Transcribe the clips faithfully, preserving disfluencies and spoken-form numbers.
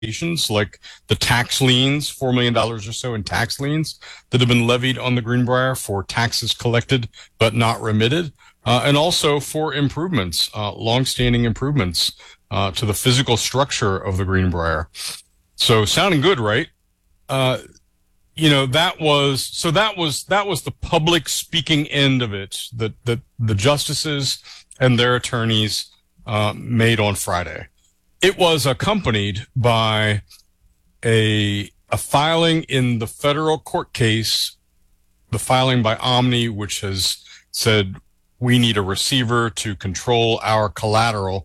like the tax liens, four million dollars or so in tax liens that have been levied on the Greenbrier for taxes collected but not remitted, uh, and also for improvements, uh, longstanding improvements uh, to the physical structure of the Greenbrier. So sounding good, right? Uh, you know, that was, so that was, that was the public speaking end of it that, that the justices and their attorneys uh, made on Friday. It was accompanied by a a filing in the federal court case, the filing by Omni, which has said we need a receiver to control our collateral.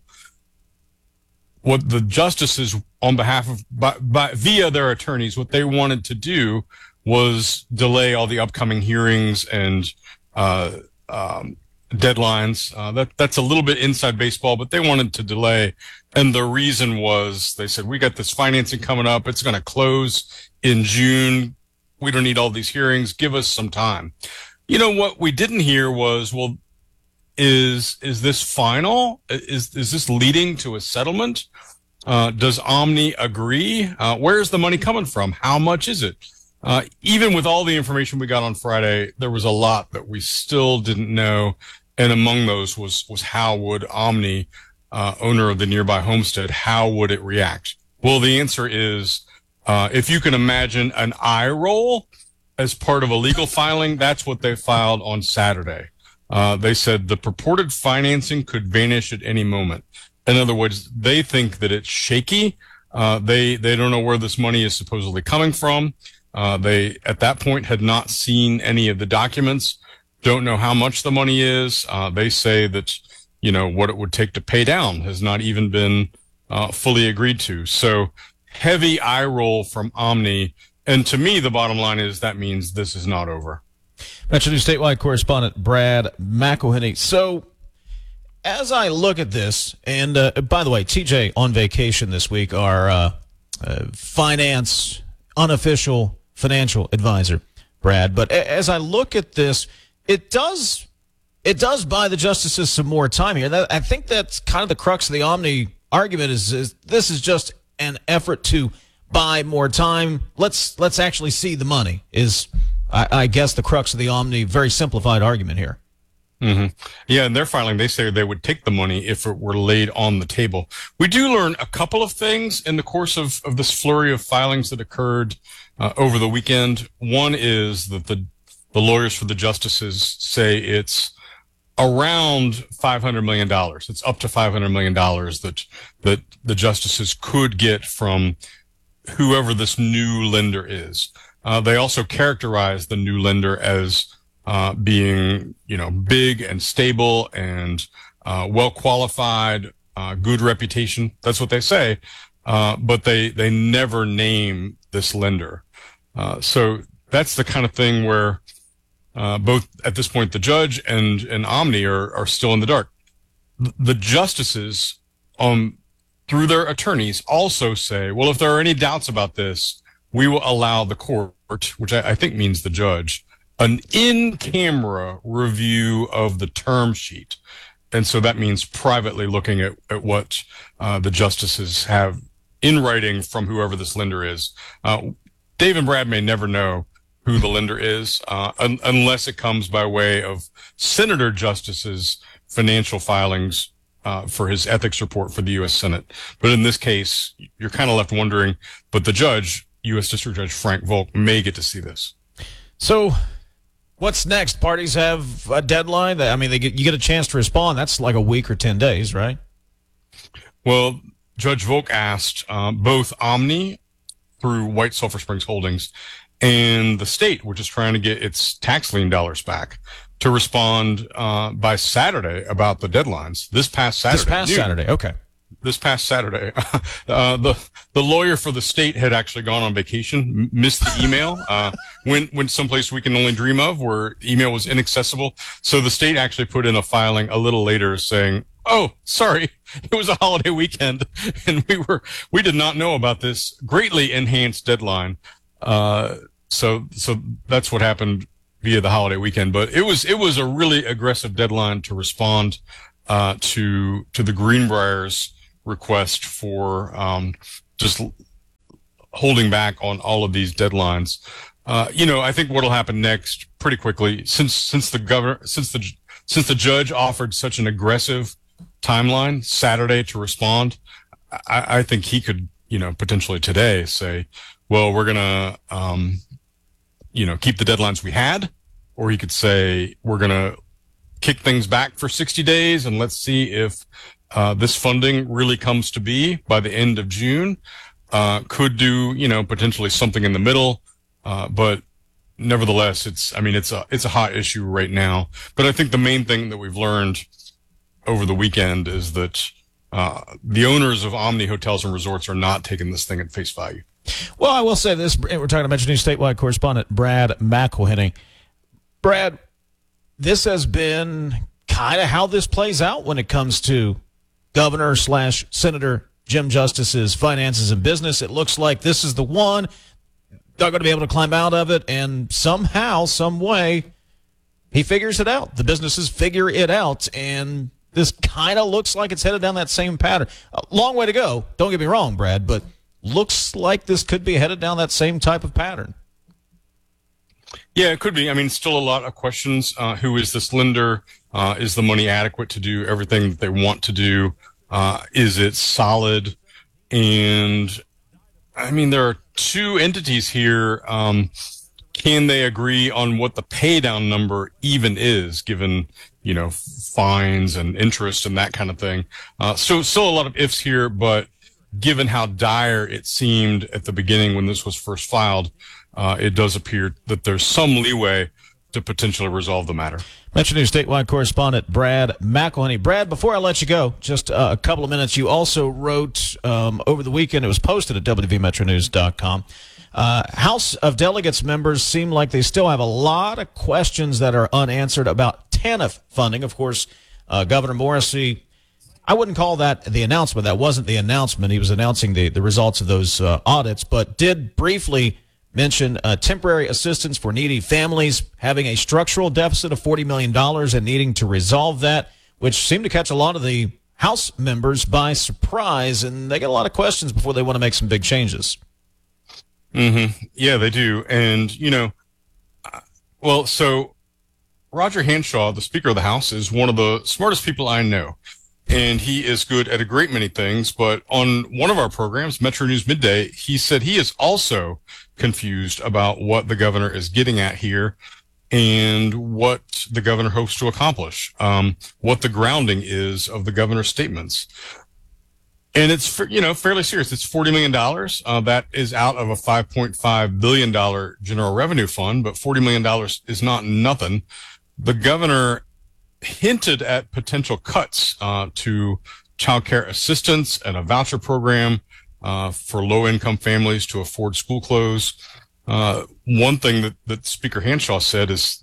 What the justices, on behalf of, by, by, via their attorneys, what they wanted to do was delay all the upcoming hearings and uh, um, deadlines. Uh, that that's a little bit inside baseball, but they wanted to delay. And the reason was they said, we got this financing coming up. It's going to close in June. We don't need all these hearings. Give us some time. You know, what we didn't hear was, well, is, is this final? Is, is this leading to a settlement? Uh, does Omni agree? Uh, where's the money coming from? How much is it? Uh, even with all the information we got on Friday, there was a lot that we still didn't know. And among those was, was how would Omni, uh, owner of the nearby homestead, how would it react? Well, the answer is, uh, if you can imagine an eye roll as part of a legal filing, that's what they filed on Saturday. Uh, they said the purported financing could vanish at any moment. In other words, they think that it's shaky. Uh, they, they don't know where this money is supposedly coming from. Uh, they, at that point, had not seen any of the documents, don't know how much the money is. Uh, they say that, you know, what it would take to pay down has not even been uh, fully agreed to. So heavy eye roll from Omni. And to me, the bottom line is that means this is not over. Metro News statewide correspondent Brad McElhenney. So as I look at this, and uh, by the way, T J on vacation this week, our uh, uh, finance unofficial financial advisor, Brad. But as I look at this, it does it does buy the justices some more time here. That, I think that's kind of the crux of the Omni argument is, is this is just an effort to buy more time. Let's let's actually see the money is, I, I guess, the crux of the Omni very simplified argument here. Mm-hmm. Yeah, in their filing, they say they would take the money if it were laid on the table. We do learn a couple of things in the course of, of this flurry of filings that occurred uh, over the weekend. One is that the the lawyers for the justices say it's around five hundred million dollars. It's up to five hundred million dollars that that the justices could get from whoever this new lender is. Uh, they also characterize the new lender as Uh, being, you know, big and stable and uh, well qualified, uh, good reputation. That's what they say. Uh, but they, they never name this lender. Uh, so that's the kind of thing where uh, both at this point, the judge and, and Omni are, are still in the dark. The justices, um, through their attorneys, also say, well, if there are any doubts about this, we will allow the court, which I, I think means the judge, an in-camera review of the term sheet. And so that means privately looking at, at what uh, the justices have in writing from whoever this lender is. Uh, Dave and Brad may never know who the lender is uh, un- unless it comes by way of Senator Justice's financial filings uh, for his ethics report for the U S Senate. But in this case, you're kind of left wondering, but the judge, U S District Judge Frank Volk, may get to see this. So what's next? Parties have a deadline. I mean, they get, you get a chance to respond. That's like a week or ten days, right? Well, Judge Volk asked uh, both Omni through White Sulphur Springs Holdings and the state, which is trying to get its tax lien dollars back, to respond uh, by Saturday about the deadlines. This past Saturday. This past noon. Saturday. Okay. This past Saturday, uh, the the lawyer for the state had actually gone on vacation, m- missed the email, uh, went went someplace we can only dream of, where email was inaccessible. So the state actually put in a filing a little later saying, "Oh, sorry, it was a holiday weekend, and we were we did not know about this greatly enhanced deadline." Uh, so so that's what happened via the holiday weekend. But it was it was a really aggressive deadline to respond uh, to to the Greenbriers request for um, just holding back on all of these deadlines. Uh, you know, I think what'll happen next pretty quickly, since since the governor, since the since the judge offered such an aggressive timeline Saturday to respond, I, I think he could, you know, potentially today say, well, we're gonna, um, you know, keep the deadlines we had, or he could say we're gonna kick things back for sixty days and let's see if uh, this funding really comes to be by the end of June. Uh, could do, you know, potentially something in the middle. Uh, but nevertheless, it's, I mean, it's a, it's a hot issue right now. But I think the main thing that we've learned over the weekend is that, uh, the owners of Omni hotels and resorts are not taking this thing at face value. Well, I will say this. We're talking to Metro News statewide correspondent Brad McElhenney. Brad, this has been kind of how this plays out when it comes to Governor slash Senator Jim Justice's finances and business. It looks like this is the one. They're going to be able to climb out of it, and somehow, some way, he figures it out. The businesses figure it out, and this kind of looks like it's headed down that same pattern. A long way to go. Don't get me wrong, Brad, but looks like this could be headed down that same type of pattern. Yeah, it could be. I mean, still a lot of questions. Uh, who is this lender? Uh, is the money adequate to do everything that they want to do? Uh, is it solid? And I mean, there are two entities here. Um, can they agree on what the pay down number even is, given, you know, fines and interest and that kind of thing? Uh, so still a lot of ifs here, but given how dire it seemed at the beginning when this was first filed, uh, it does appear that there's some leeway to potentially resolve the matter. Metro News statewide correspondent Brad McElhenney. Brad, before I let you go, just uh, a couple of minutes. You also wrote um, over the weekend, it was posted at W V metro news dot com. Uh, House of Delegates members seem like they still have a lot of questions that are unanswered about T A N F funding. Of course, uh, Governor Morrisey, I wouldn't call that the announcement. That wasn't the announcement. He was announcing the, the results of those uh, audits, but did briefly mention uh, temporary assistance for needy families having a structural deficit of forty million dollars and needing to resolve that, which seemed to catch a lot of the House members by surprise, and they get a lot of questions before they want to make some big changes. Mm-hmm. Yeah, they do. And, you know, well, so Roger Hanshaw, the Speaker of the House, is one of the smartest people I know. And he is good at a great many things. But on one of our programs, Metro News Midday, he said he is also confused about what the governor is getting at here and what the governor hopes to accomplish, um, what the grounding is of the governor's statements. And it's, you know, fairly serious. It's forty million dollars. Uh, that is out of a five point five billion dollars general revenue fund, but forty million dollars is not nothing. The governor hinted at potential cuts uh, to child care assistance and a voucher program uh, for low-income families to afford school clothes. Uh, one thing that, that Speaker Hanshaw said is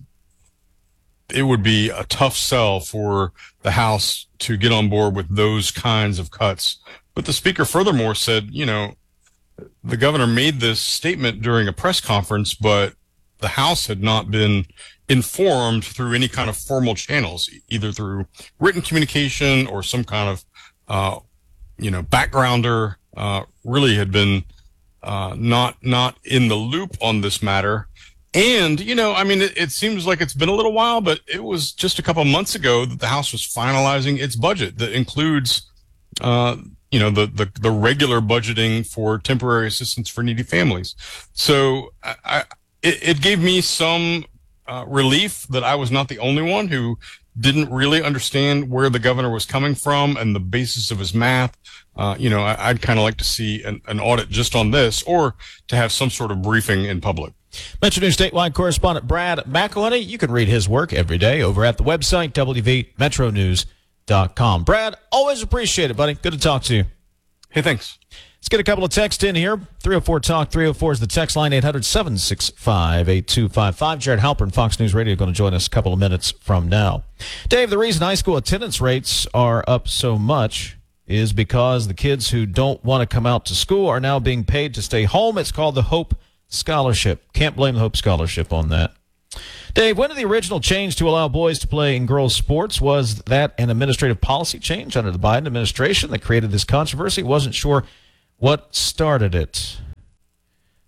it would be a tough sell for the House to get on board with those kinds of cuts. But the Speaker furthermore said, you know, the governor made this statement during a press conference, but the House had not been informed through any kind of formal channels, either through written communication or some kind of, uh, you know, backgrounder, uh, really had been, uh, not, not in the loop on this matter. And, you know, I mean, it, it seems like it's been a little while, but it was just a couple of months ago that the House was finalizing its budget that includes, uh, you know, the, the, the regular budgeting for temporary assistance for needy families. So I, I it, it gave me some uh, relief that I was not the only one who didn't really understand where the governor was coming from and the basis of his math. Uh, you know, I, I'd kind of like to see an, an audit just on this, or to have some sort of briefing in public. Metro News statewide correspondent Brad McElhenney. You can read his work every day over at the website, W V metro news dot com. Brad, always appreciate it, buddy. Good to talk to you. Hey, thanks. Let's get a couple of texts in here. three oh four talk, three oh four is the text line, eight hundred, seven six five, eight two five five. Jared Halpern, Fox News Radio, going to join us a couple of minutes from now. Dave, the reason high school attendance rates are up so much is because the kids who don't want to come out to school are now being paid to stay home. It's called the Hope Scholarship. Can't blame the Hope Scholarship on that. Dave, when did the original change to allow boys to play in girls' sports? Was that an administrative policy change under the Biden administration that created this controversy? Wasn't sure what started it.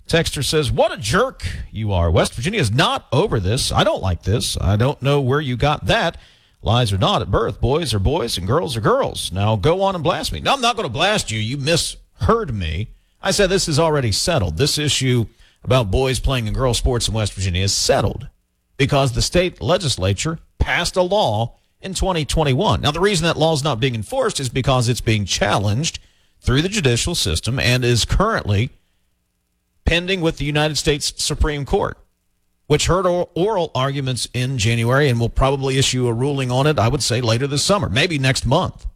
Texter says, what a jerk you are. West Virginia is not over this. I don't like this. I don't know where you got that. Lies are not at birth. Boys are boys and girls are girls. Now go on and blast me. No, I'm not going to blast you. You misheard me. I said this is already settled. This issue about boys playing in girls sports in West Virginia is settled because the state legislature passed a law in twenty twenty-one. Now, the reason that law is not being enforced is because it's being challenged through the judicial system and is currently pending with the United States Supreme Court, which heard oral arguments in January and will probably issue a ruling on it, I would say, later this summer, maybe next month.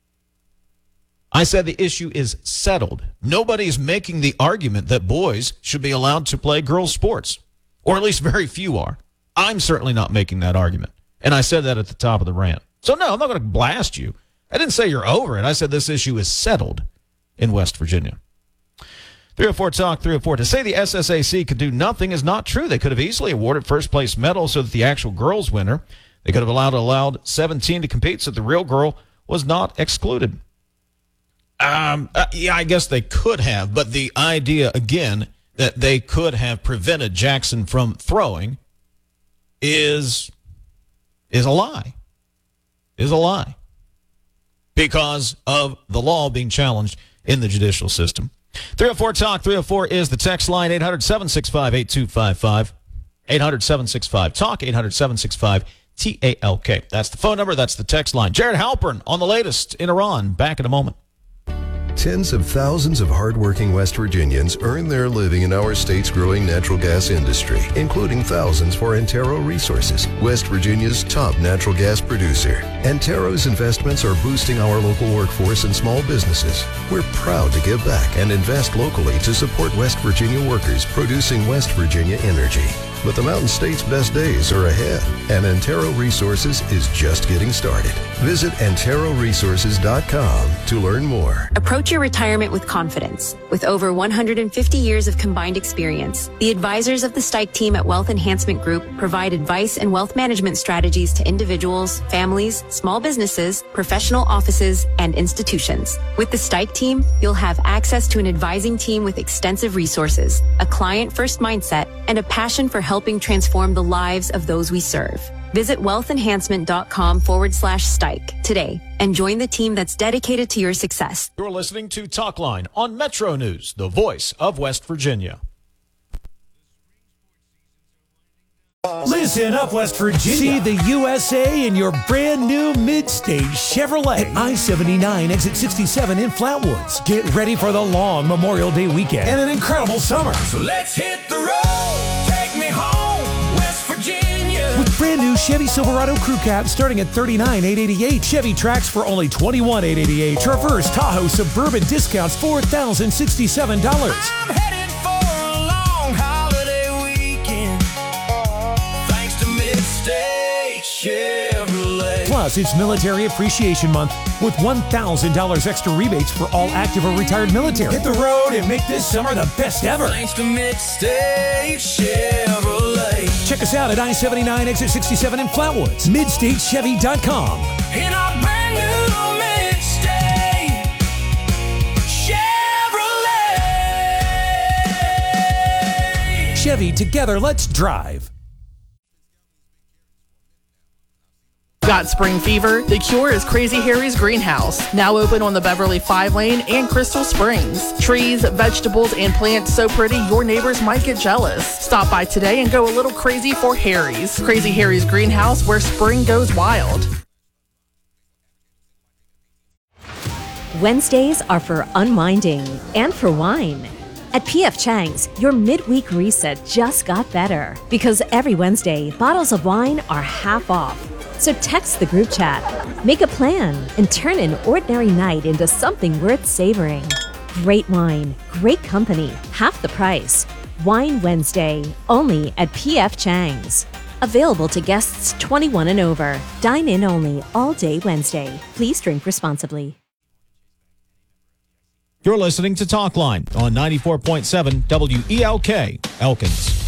I said the issue is settled. Nobody's making the argument that boys should be allowed to play girls' sports, or at least very few are. I'm certainly not making that argument, and I said that at the top of the rant. So, no, I'm not going to blast you. I didn't say you're over it. I said this issue is settled in West Virginia. three oh four Talk, three oh four. To say the S S A C could do nothing is not true. They could have easily awarded first-place medals so that the actual girls winner, they could have allowed allowed seventeen to compete so the real girl was not excluded. Um, uh, yeah, I guess they could have, but the idea, again, that they could have prevented Jackson from throwing is, is a lie. Is a lie. Because of the law being challenged in the judicial system. three oh four Talk, three oh four is the text line, eight hundred, seven six five, eight two five five, eight hundred, seven six five, talk, eight hundred, seven six five, T A L K. That's the phone number, that's the text line. Jared Halpern on the latest in Iran. Back in a moment. Tens of thousands of hardworking West Virginians earn their living in our state's growing natural gas industry, including thousands for Antero Resources, West Virginia's top natural gas producer. Antero's investments are boosting our local workforce and small businesses. We're proud to give back and invest locally to support West Virginia workers producing West Virginia energy. But the Mountain State's best days are ahead, and Antero Resources is just getting started. Visit antero resources dot com to learn more. Approach your retirement with confidence. With over one hundred fifty years of combined experience, the advisors of the Stike team at Wealth Enhancement Group provide advice and wealth management strategies to individuals, families, small businesses, professional offices, and institutions. With the Stike team, you'll have access to an advising team with extensive resources, a client-first mindset, and a passion for helping transform the lives of those we serve. Visit wealthenhancement.com forward slash Stike today and join the team that's dedicated to your success. You're listening to Talkline on Metro News, the voice of West Virginia. Listen up, West Virginia. See the U S A in your brand new mid-stage Chevrolet at I seventy-nine, exit sixty-seven in Flatwoods. Get ready for the long Memorial Day weekend and an incredible summer. So let's hit the road. Take me home, West Virginia. With brand new Chevy Silverado Crew Cab starting at thirty-nine thousand eight hundred eighty-eight dollars. Chevy Trax for only twenty-one thousand eight hundred eighty-eight dollars. Traverse Tahoe Suburban discounts four thousand sixty-seven dollars. I'm headed for a long holiday weekend. Thanks to Mid-State Chevrolet. Plus, it's Military Appreciation Month with one thousand dollars extra rebates for all active or retired military. Hit the road and make this summer the best ever. Thanks to Mid-State Chevrolet. Check us out at I seventy-nine, exit sixty-seven in Flatwoods. mid state chevy dot com. In our brand new Mid-State Chevrolet. Chevy, together, let's drive. Got spring fever? The cure is Crazy Harry's Greenhouse, now open on the Beverly five lane and Crystal Springs. Trees, vegetables, and plants so pretty your neighbors might get jealous. Stop by today and go a little crazy for Harry's. Crazy Harry's Greenhouse, where spring goes wild. Wednesdays are for unwinding and for wine. At P F Chang's, your midweek reset just got better because every Wednesday, bottles of wine are half off. So text the group chat, make a plan, and turn an ordinary night into something worth savoring. Great wine, great company, half the price. Wine Wednesday, only at P F Chang's. Available to guests twenty-one and over. Dine in only all day Wednesday. Please drink responsibly. You're listening to Talkline on ninety-four point seven W E L K, Elkins.